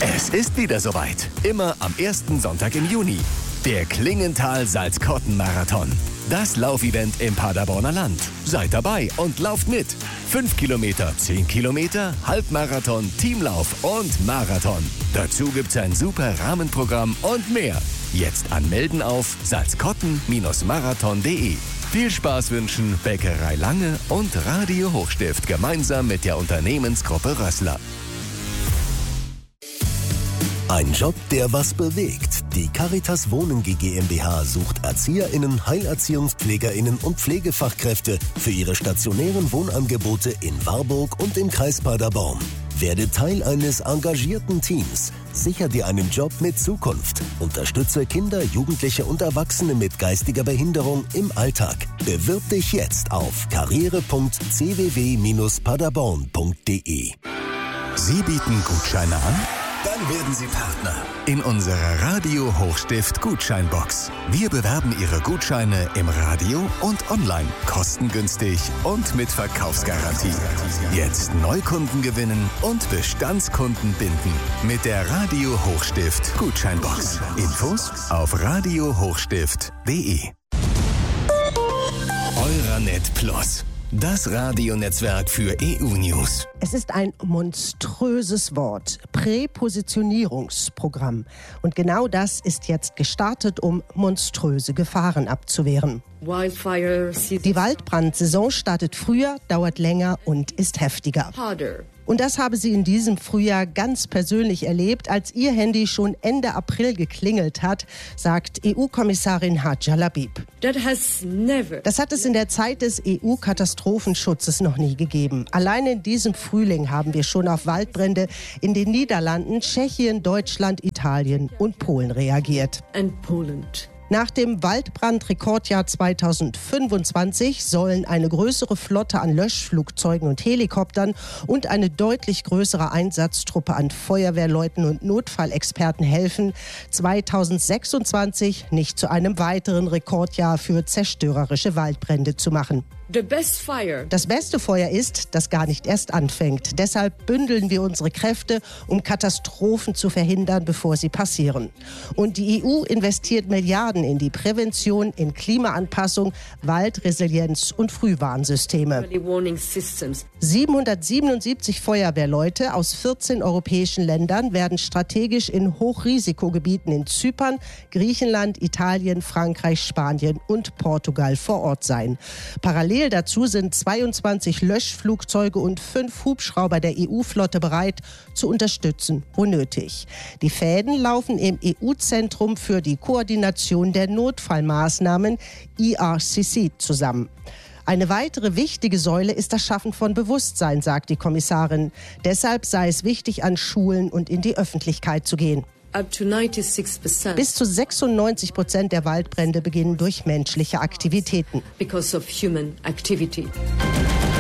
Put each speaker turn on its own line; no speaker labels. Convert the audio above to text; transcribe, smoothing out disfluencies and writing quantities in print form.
Es ist wieder soweit. Immer am ersten Sonntag im Juni. Der Klingenthal-Salzkotten-Marathon. Das Laufevent im Paderborner Land. Seid dabei und lauft mit. 5 Kilometer, 10 Kilometer, Halbmarathon, Teamlauf und Marathon. Dazu gibt's ein super Rahmenprogramm und mehr. Jetzt anmelden auf salzkotten-marathon.de. Viel Spaß wünschen Bäckerei Lange und Radio Hochstift gemeinsam mit der Unternehmensgruppe Rössler.
Ein Job, der was bewegt. Die Caritas Wohnen GmbH sucht ErzieherInnen, HeilerziehungspflegerInnen und Pflegefachkräfte für ihre stationären Wohnangebote in Warburg und im Kreis Paderborn. Werde Teil eines engagierten Teams. Sicher dir einen Job mit Zukunft. Unterstütze Kinder, Jugendliche und Erwachsene mit geistiger Behinderung im Alltag. Bewirb dich jetzt auf karriere.cww-paderborn.de.
Sie bieten Gutscheine an?
Dann werden Sie Partner
in unserer Radio Hochstift Gutscheinbox. Wir bewerben Ihre Gutscheine im Radio und online, kostengünstig und mit Verkaufsgarantie. Jetzt Neukunden gewinnen und Bestandskunden binden mit der Radio Hochstift Gutscheinbox. Infos auf radiohochstift.de. Euranet Plus. Das Radionetzwerk für EU-News.
Es ist ein monströses Wort. Präpositionierungsprogramm. Und genau das ist jetzt gestartet, um monströse Gefahren abzuwehren. Die Waldbrandsaison startet früher, dauert länger und ist heftiger. Und das habe sie in diesem Frühjahr ganz persönlich erlebt, als ihr Handy schon Ende April geklingelt hat, sagt EU-Kommissarin Hadja Labib. Das hat es in der Zeit des EU-Katastrophenschutzes noch nie gegeben. Allein in diesem Frühling haben wir schon auf Waldbrände in den Niederlanden, Tschechien, Deutschland, Italien und Polen reagiert. Nach dem Waldbrandrekordjahr 2025 sollen eine größere Flotte an Löschflugzeugen und Helikoptern und eine deutlich größere Einsatztruppe an Feuerwehrleuten und Notfallexperten helfen, 2026 nicht zu einem weiteren Rekordjahr für zerstörerische Waldbrände zu machen. Das beste Feuer ist, das gar nicht erst anfängt. Deshalb bündeln wir unsere Kräfte, um Katastrophen zu verhindern, bevor sie passieren. Und die EU investiert Milliarden in die Prävention, in Klimaanpassung, Waldresilienz und Frühwarnsysteme. 777 Feuerwehrleute aus 14 europäischen Ländern werden strategisch in Hochrisikogebieten in Zypern, Griechenland, Italien, Frankreich, Spanien und Portugal vor Ort sein. Parallel dazu sind 22 Löschflugzeuge und 5 Hubschrauber der EU-Flotte bereit, zu unterstützen, wo nötig. Die Fäden laufen im EU-Zentrum für die Koordination der Notfallmaßnahmen ERCC zusammen. Eine weitere wichtige Säule ist das Schaffen von Bewusstsein, sagt die Kommissarin. Deshalb sei es wichtig, an Schulen und in die Öffentlichkeit zu gehen. Bis zu 96% der Waldbrände beginnen durch menschliche Aktivitäten.
Because of human activity.